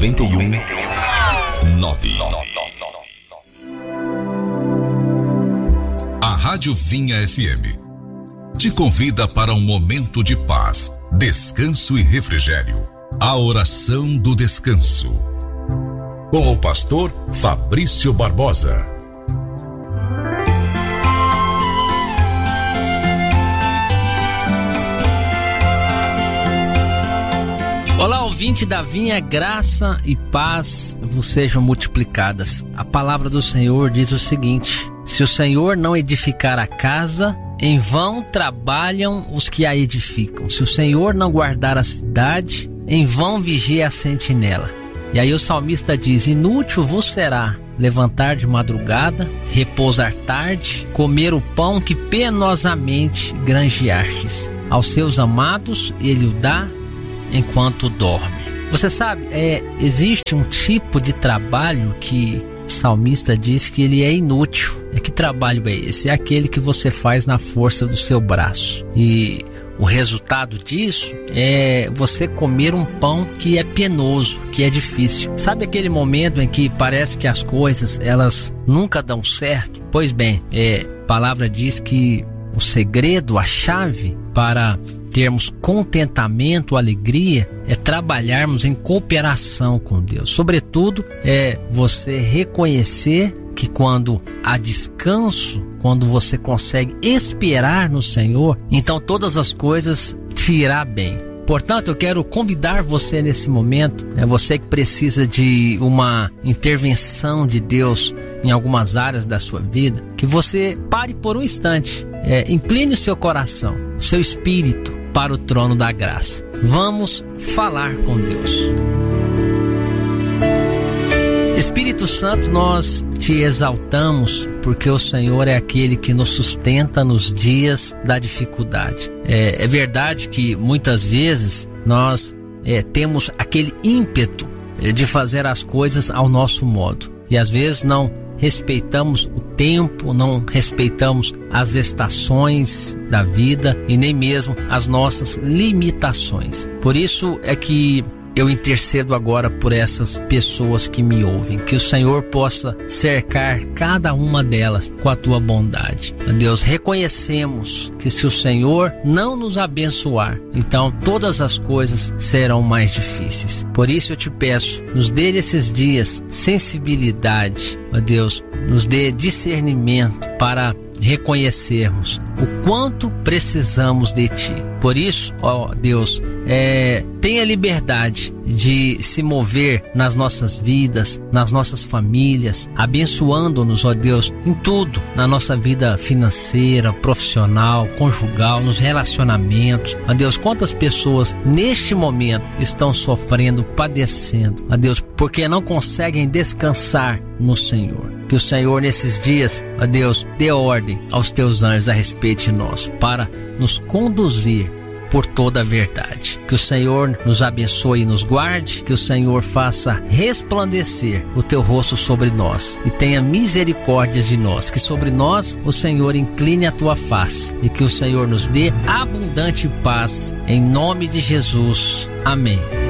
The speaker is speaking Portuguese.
91.9. A Rádio Vinha FM te convida para um momento de paz, descanso e refrigério. A oração do descanso. Com o pastor Fabrício Barbosa. Olá, ouvinte da Vinha, graça e paz vos sejam multiplicadas. A palavra do Senhor diz o seguinte: se o Senhor não edificar a casa, em vão trabalham os que a edificam. Se o Senhor não guardar a cidade, em vão vigia a sentinela. E aí o salmista diz: inútil vos será levantar de madrugada, repousar tarde, comer o pão que penosamente granjeastes. Aos seus amados ele o dá enquanto dorme. Você sabe, existe um tipo de trabalho que o salmista diz que ele é inútil. Que trabalho é esse? É aquele que você faz na força do seu braço. E o resultado disso é você comer um pão que é penoso, que é difícil. Sabe aquele momento em que parece que as coisas, elas nunca dão certo? Pois bem, a palavra diz que o segredo, a chave para termos contentamento, alegria, é trabalharmos em cooperação com Deus. Sobretudo, é você reconhecer que quando há descanso, quando você consegue esperar no Senhor, então todas as coisas te irá bem. Portanto, eu quero convidar você nesse momento, você que precisa de uma intervenção de Deus em algumas áreas da sua vida, que você pare por um instante, incline o seu coração, o seu espírito para o trono da graça. Vamos falar com Deus. Espírito Santo, nós te exaltamos porque o Senhor é aquele que nos sustenta nos dias da dificuldade. É verdade que muitas vezes nós temos aquele ímpeto de fazer as coisas ao nosso modo e às vezes não respeitamos o tempo, não respeitamos as estações da vida e nem mesmo as nossas limitações. Por isso é que eu intercedo agora por essas pessoas que me ouvem, que o Senhor possa cercar cada uma delas com a tua bondade. Deus, reconhecemos que se o Senhor não nos abençoar, então todas as coisas serão mais difíceis. Por isso eu te peço, nos dê nesses dias sensibilidade, ó Deus, nos dê discernimento para reconhecermos o quanto precisamos de Ti. Por isso, ó Deus, tenha liberdade de se mover nas nossas vidas, nas nossas famílias, abençoando-nos, ó Deus, em tudo, na nossa vida financeira, profissional, conjugal, nos relacionamentos. Ó Deus, quantas pessoas neste momento estão sofrendo, padecendo, ó Deus, porque não conseguem descansar no Senhor. Que o Senhor nesses dias, ó Deus, dê ordem aos teus anjos a respeito de nós, para nos conduzir por toda a verdade. Que o Senhor nos abençoe e nos guarde, que o Senhor faça resplandecer o teu rosto sobre nós e tenha misericórdia de nós, que sobre nós o Senhor incline a tua face e que o Senhor nos dê abundante paz, em nome de Jesus. Amém.